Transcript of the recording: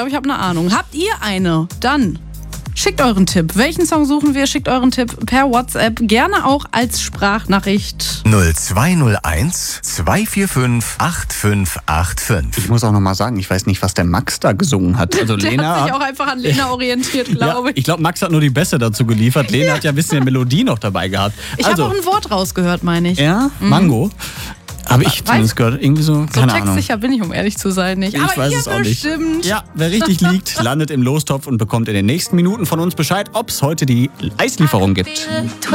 glaube, ich habe eine Ahnung. Habt ihr eine? Dann schickt euren Tipp. Welchen Song suchen wir? Schickt euren Tipp per WhatsApp. Gerne auch als Sprachnachricht. 0201 245 8585. Ich muss auch nochmal sagen, ich weiß nicht, was der Max da gesungen hat. Also Der Lena hat sich auch einfach an Lena orientiert, glaube ich. Ich glaube, Max hat nur die Bässe dazu geliefert. Lena hat ja ein bisschen Melodie noch dabei gehabt. Ich habe auch ein Wort rausgehört, meine ich. Ja, Mango. Habe ich zumindest gehört. Irgendwie so, So keine Ahnung. textsicher bin ich, um ehrlich zu sein, nicht. Ich Aber weiß ihr es auch nicht. bestimmt. Ja, wer richtig liegt, landet im Lostopf und bekommt in den nächsten Minuten von uns Bescheid, ob es heute die Eislieferung gibt.